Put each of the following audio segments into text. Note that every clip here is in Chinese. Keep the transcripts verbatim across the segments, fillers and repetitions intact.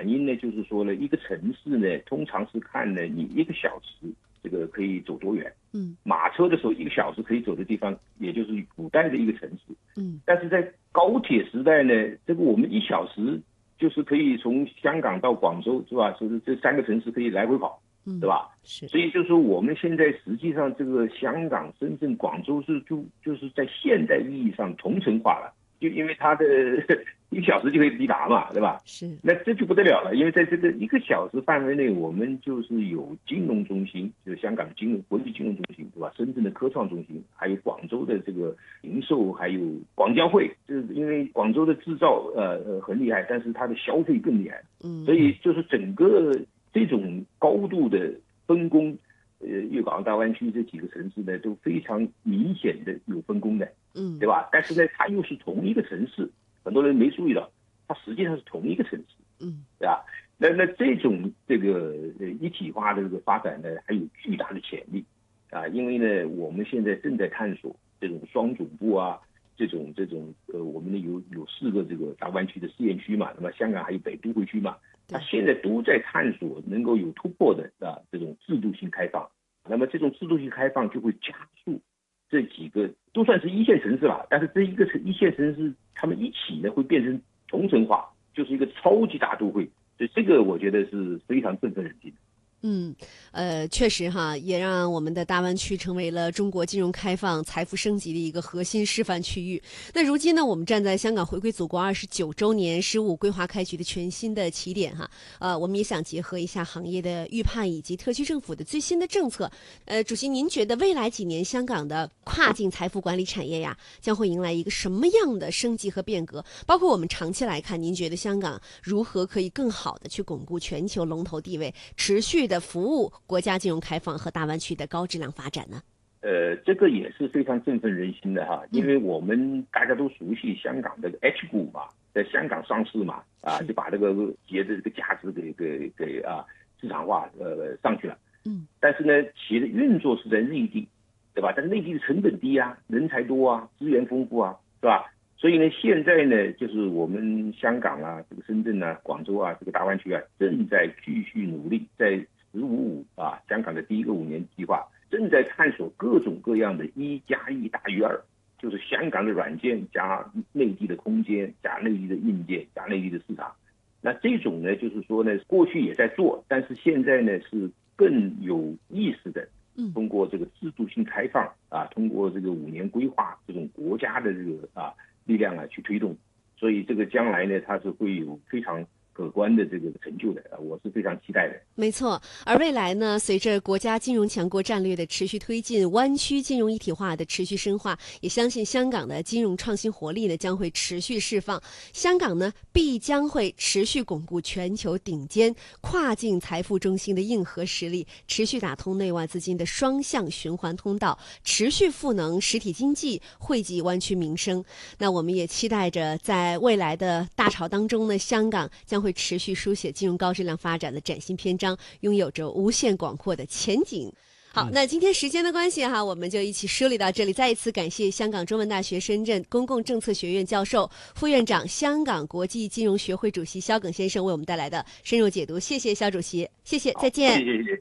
反映呢，就是说呢，一个城市呢，通常是看呢，你一个小时这个可以走多远。 嗯， 马车的时候一个小时可以走的地方，也就是古代的一个城市。 嗯， 但是在高铁时代呢，这个我们一小时就是可以从香港到广州，是吧？就是这三个城市可以来回跑， 嗯， 对吧？ 是。所以就是说，我们现在实际上这个香港、深圳、广州是就就是在现代意义上同城化了。就因为它的一个小时就可以抵达嘛，对吧？ 是， 那这就不得了了，因为在这个一个小时范围内，我们就是有金融中心，就是香港的金融国际金融中心，对吧？深圳的科创中心，还有广州的这个零售，还有广交会。就是因为广州的制造呃呃很厉害，但是它的消费更厉害， 嗯， 所以就是整个这种高度的分工。呃，粤港澳大湾区这几个城市呢，都非常明显的有分工的， 嗯， 对吧？但是呢，它又是同一个城市，很多人没注意到，它实际上是同一个城市， 嗯， 对吧？那那这种这个呃一体化的这个发展呢，还有巨大的潜力啊，因为呢，我们现在正在探索这种双总部啊，这种这种呃，我们呢有有四个这个大湾区的试验区嘛，那么香港还有北都会区嘛。它现在都在探索能够有突破的啊这种制度性开放，那么这种制度性开放就会加速这几个都算是一线城市了，但是这一个城一线城市他们一起呢会变成同城化，就是一个超级大都会，所以这个我觉得是非常振奋人心的。 嗯，呃，确实哈，也让我们的大湾区成为了中国金融开放、财富升级的一个核心示范区域。那如今呢，我们站在香港回归祖国二十九周年“十五”规划开局的全新的起点哈，呃，我们也想结合一下行业的预判以及特区政府的最新的政策。呃，主席，您觉得未来几年香港的跨境财富管理产业呀，将会迎来一个什么样的升级和变革？包括我们长期来看，您觉得香港如何可以更好的去巩固全球龙头地位，持续的服务国家金融开放和大湾区的高质量发展呢？ 呃，这个也是非常振奋人心的哈，因为我们大家都熟悉香港的 H 股嘛，在香港上市嘛，啊，就把这个企业的这个价值给给给啊市场化呃上去了。 嗯。 但是呢，企业的运作是在内地，对吧？但是内地的成本低啊，人才多啊，资源丰富啊，是吧？所以呢，现在呢，就是我们香港啊，这个深圳啊、广州啊，这个大湾区啊，正在继续努力，在十五五啊，香港的第一个五年计划正在探索各种各样的一加一大于二，就是香港的软件加内地的空间加内地的硬件加内地的市场。那这种呢，就是说呢，过去也在做，但是现在呢是更有意识的，通过这个制度性开放啊，通过这个五年规划这种国家的这个啊力量啊去推动，所以这个将来呢，它是会有非常可观的这个成就的，我是非常期待的。 没错，而未来呢，随着国家金融强国战略的持续推进，湾区金融一体化的持续深化，也相信香港的金融创新活力呢将会持续释放，香港呢必将会持续巩固全球顶尖跨境财富中心的硬核实力，持续打通内外资金的双向循环通道，持续赋能实体经济，惠及湾区民生。那我们也期待着在未来的大潮当中呢，香港将会持续书写金融高质量发展的崭新篇章，拥有着无限广阔的前景。好，那今天时间的关系哈，我们就一起梳理到这里。再一次感谢香港中文大学深圳公共政策学院教授、副院长、香港国际金融学会主席萧耿先生为我们带来的深入解读。谢谢萧主席，谢謝，再見。 謝謝謝謝。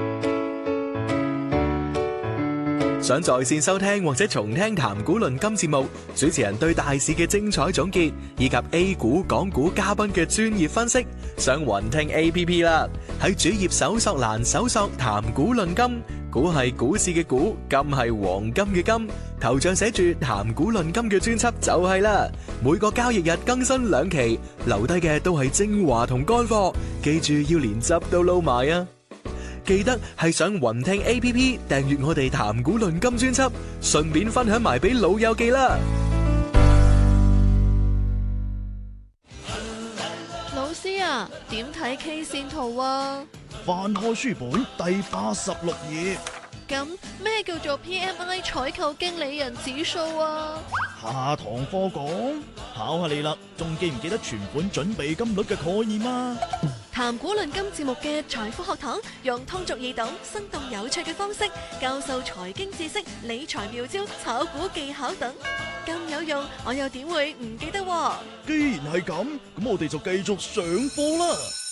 想在線收聽或者重聽談股論金節目，主持人對大市嘅精彩總結，以及 A 股、港股嘉賓嘅專業分析，上雲聽 A P P 啦。喺主頁搜索欄搜索談股論金，股係股市嘅股，金係黃金嘅金，頭像寫住談股論金嘅專輯就係啦。每個交易日更新兩期，留低嘅都係精華同乾貨，記住要連汁都撈埋啊！記得係上雲聽 A P P 訂閱我哋談股論金專輯，順便分享埋俾老友記啦。 老師啊，點睇 K 線圖啊？ 翻開書本第八十六頁。 咁咩叫做 P M I 採購經理人指數啊？ 下堂課講，考下你啦，仲記唔記得存款準備金率嘅概念啊？ 談股論金節目嘅財富學堂，用通俗易懂、生動有趣嘅方式教授財經知識、理財妙招、炒股技巧等，咁有用，我又點會唔記得喎？ 既然係咁，咁我哋就繼續上課啦。